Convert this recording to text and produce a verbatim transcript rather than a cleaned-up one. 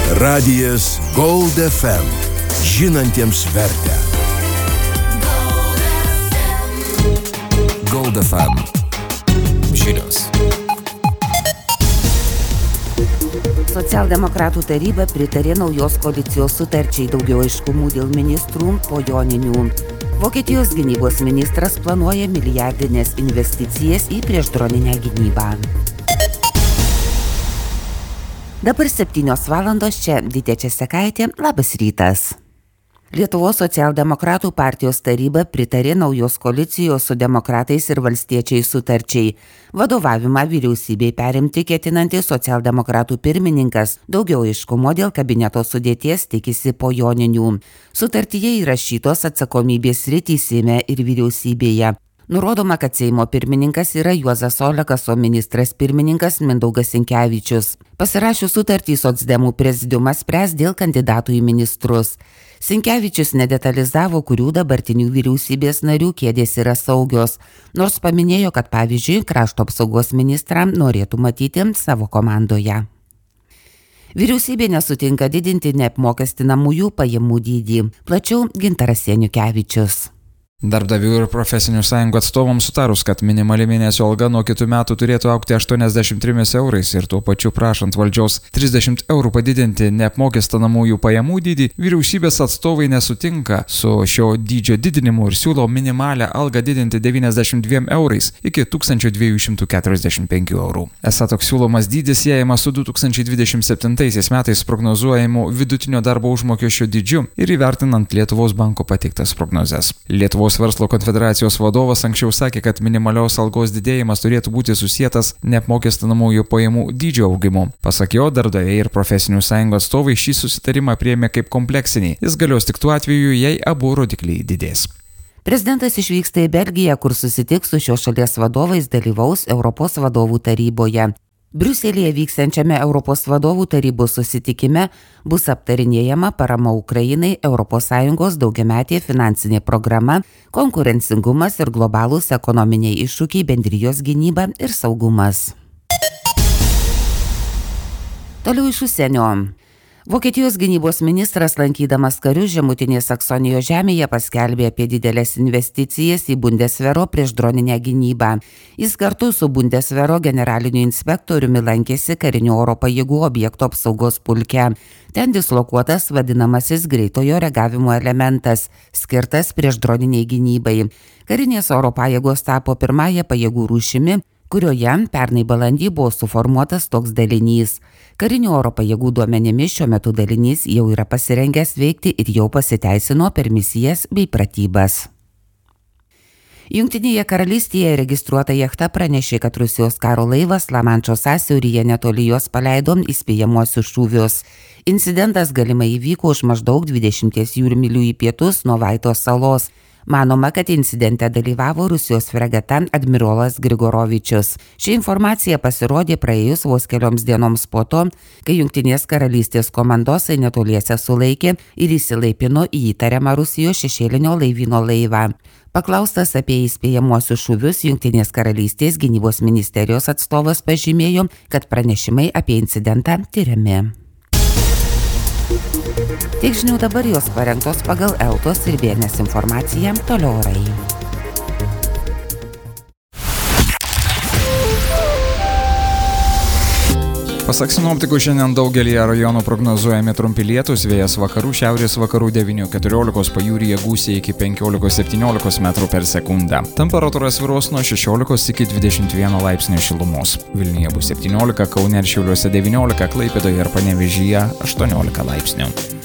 Radijas Gold F M. Žinantiems vertę. Gold F M. Žinios. Socialdemokratų taryba pritarė naujos koalicijos sutarčiai, daugiau aiškumų dėl ministrų po joninių. Vokietijos gynybos ministras planuoja milijardinės investicijas į priešdroninę gynybą. Dabar septynios valandos, čia Vytė Česekaitė, labas rytas. Lietuvos socialdemokratų partijos taryba pritarė naujos koalicijos su demokratais ir valstiečiais sutarčiai. Vadovavimą vyriausybei perimti ketinantis socialdemokratų pirmininkas daugiau aiškumo dėl kabineto sudėties tikisi po joninių. Sutartyje įrašytos atsakomybės sritys Seime ir vyriausybėje. Nurodoma, kad Seimo pirmininkas yra Juozas Olekas, o ministras pirmininkas Mindaugas Sinkevičius. Pasirašius sutartį socdemų prezidiumas spręs dėl kandidatų į ministrus. Sinkevičius nedetalizavo, kurių dabartinių vyriausybės narių kėdės yra saugios, nors paminėjo, kad pavyzdžiui, krašto apsaugos ministrą norėtų matyti savo komandoje. Vyriausybė nesutinka didinti neapmokestinamųjų pajamų dydį. Plačiau Gintaras Janukevičius. Darbdavių ir profesinių sąjungų atstovams sutarus, kad minimali mėnesio alga nuo kitų metų turėtų augti aštuoniasdešimt trimis eurais ir tuo pačiu prašant valdžios trisdešimt eurų padidinti neapmokestinamųjų pajamų dydį, vyriausybės atstovai nesutinka su šio dydžio didinimu ir siūlo minimalią algą didinti devyniasdešimt dviem eurais iki tūkstančio dviejų šimtų keturiasdešimt penkių eurų. Esą toks siūlomas dydis siejamas su du tūkstančiai dvidešimt septintaisiais metais prognozuojamu vidutinio darbo užmokesčio dydžiu ir įvertinant Lietuvos banko pateiktas prognozes. Lietuvos Verslo konfederacijos vadovas anksčiau sakė, kad minimalios algos didėjimas turėtų būti susietas neapmokestinamųjų pajamų dydžio augimu. Pasak jo, darbdaviai ir profesinių sąjungų atstovai šį susitarimą priėmė kaip kompleksinį. Jis galios tik tuo atveju, jei abu rodikliai didės. Prezidentas išvyksta į Belgiją, kur susitiks su šios šalies vadovais, dalyvaus Europos vadovų taryboje. Briuselyje vyksiančiame Europos vadovų tarybos susitikime bus aptarinėjama parama Ukrainai, Europos Sąjungos daugiametė finansinė programa, konkurencingumas ir globalūs ekonominiai iššūkiai, bendrijos gynyba ir saugumas. Toliau iš užsienio. Vokietijos gynybos ministras, lankydamas karius Žemutinės Saksonijos žemėje, paskelbė apie didelės investicijas į Bundeswehro priešdroninę gynybą. Jis kartu su Bundeswehro generaliniu inspektoriumi lankėsi karinių oro pajėgų objekto apsaugos pulke. Ten dislokuotas vadinamasis greitojo reagavimo elementas, skirtas priešdroniniai gynybai. Karinės oro pajėgos tapo pirmąją pajėgų rūšimi, kurioje pernai balandį buvo suformuotas toks dalinys. Karinių oro pajėgų duomenimis šiuo metu dalinys jau yra pasirengęs veikti ir jau pasiteisino per misijas bei pratybas. Jungtinėje karalystėje registruota jachta pranešė, kad Rusijos karo laivas Lamanšo sąsiauryje netoli jos paleido įspėjamuosius šūvius. Incidentas galimai įvyko už maždaug dvidešimties jūrmylių į pietus nuo Vaitos salos. Manoma, kad incidente dalyvavo Rusijos fregata admirolas Grigorovičius. Ši informacija pasirodė praėjus vos kelioms dienoms po to, kai Jungtinės karalystės komandosai netoliese sulaikė ir įsilaipino į įtariamą Rusijos šešėlinio laivyno laivą. Paklaustas apie įspėjamuosius šūvius, Jungtinės karalystės gynybos ministerijos atstovas pažymėjo, kad pranešimai apie incidentą tiriami. Tiek žinių dabar, jos parengtos pagal Eltos ir B N S informaciją, toliau orai. Pasak sinoptikų, šiandien daugelyje rajonų prognozuojami trumpi lietūs, vėjas vakarų šiaurės vakarų devynių keturiolikos, pajūryje gūsiai iki penkiolikos septyniolikos metrų per sekundę. Temperatūra svyruos nuo šešiolikos iki dvidešimt vieno laipsnio šilumos. Vilniuje bus septyniolika, Kaune ir Šiauliuose devyniolika, Klaipėdoje ir Panevėžyje aštuoniolika laipsnių.